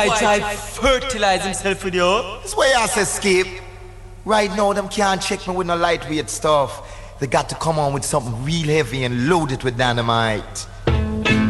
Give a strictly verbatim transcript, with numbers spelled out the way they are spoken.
I try fertilize himself with you. That's why I say skip. Right now, them can't check me with no lightweight stuff. They got to come on with something real heavy and load it with dynamite.